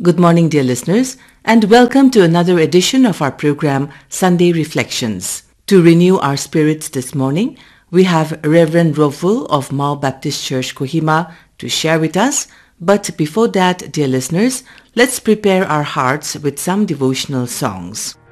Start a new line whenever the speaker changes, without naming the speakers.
Good morning, dear listeners, and welcome to another edition of our program, Sunday Reflections. To renew our spirits this morning, we have Reverend Rovul of Mao Baptist Church, Kohima, to share with us. But before that, dear listeners, let's prepare our hearts with some devotional songs.